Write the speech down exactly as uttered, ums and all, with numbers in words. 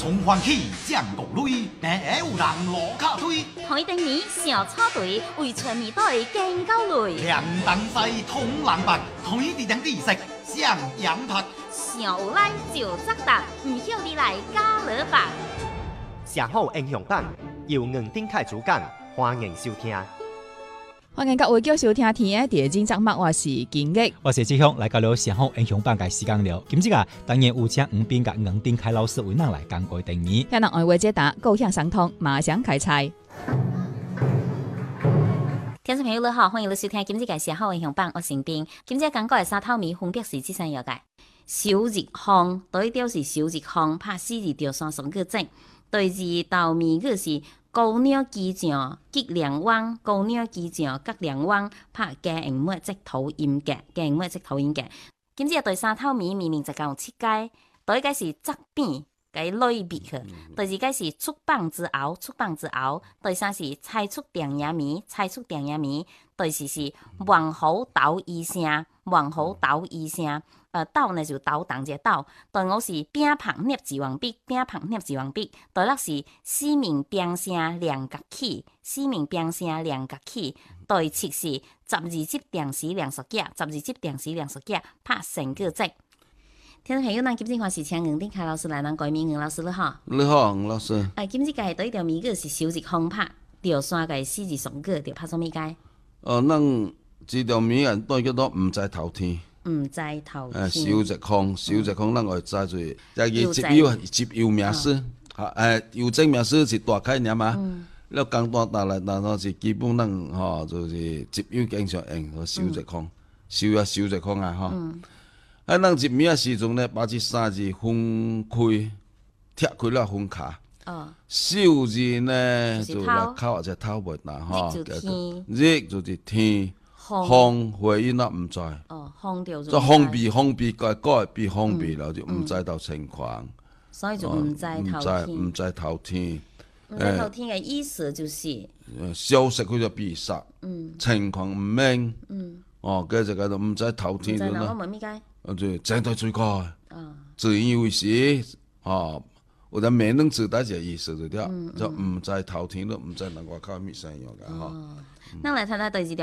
從歡喜降國淚，但會有人落卡推。 同一定年小草隊為全面隊更高累。 兩東西通南北，同一地點地色上羊拍。 上有來就責答，唔曉你來加勒吧。 上好英雄榜由吳丁凱主講，歡迎收聽。 歡迎各位繼續收聽天嘅第二集節目，我是金玉， 我是志雄，來到了上好英雄榜嘅時間了。今日啊，當然有請吳斌甲吳丁凱老師為咱來講過定義。 聽人愛話解答，高興相通，馬上開賽。 聽眾朋友你好，歡迎你收聽今日嘅上好英雄榜，我是斌。今日講過嘅三套米分別是這三樣嘅：小日康，第一條是小日康，拍四字條三雙個正；第二道米個是高鳥機匠吉良灣，高鳥機匠吉良灣拍加銀末即土音嘅，加銀末即土音嘅。今次第三套米明明就講七階，第一階是側邊嘅類別去，第二階是出棒之後，出棒之後，第三是猜出定嘢米，猜出定嘢米，第四是黃虎鬥醫聲，黃虎鬥醫聲。呃，鬥呢就鬥當隻鬥，第五是餅拍捏字王筆，餅拍捏字王筆，第六是四面餅聲兩角起，四面餅聲兩角起，第七是十二集電視兩十架，十二集電視兩十架拍成個節。聽眾朋友，咱今次話是請吳丁凱老師來咱改名，吳老師你好。 你好，吳老師。 誒，今次嘅第一條米個是小日康拍，條山嘅四字雙個，條拍什麼街？ 哦，咱這條米啊，都叫做唔知頭天。 唔知頭天。 誒，小日康，小日康，咱會知做，即係集郵集郵名師，嚇誒，郵政名師是大概念嘛。你講大大來，但係是基本咱吼，就是集郵經常用，小日康，小啊小日康啊，吼。啊，咱集米啊時陣咧，把這三字分開，拆開了分卡。哦。小字呢就來靠只頭尾嗱，吼。日就天。日就是天。風回音啊，唔知。 哦，風調就。 即風避風避改改避風避了，就唔知道情況。 所以就唔知頭天。 唔知頭天。 唔知頭天嘅意思就是消息佢就避煞。嗯。情況唔明。嗯。哦，跟住就唔知頭天咗啦。 我問咩解？ 啊，就正對最高。啊。自以為是，哦，或者沒能知道這意思就啲，就唔知頭天咯，唔知能夠靠咩聲樣嘅嚇。 咱來睇睇第二條。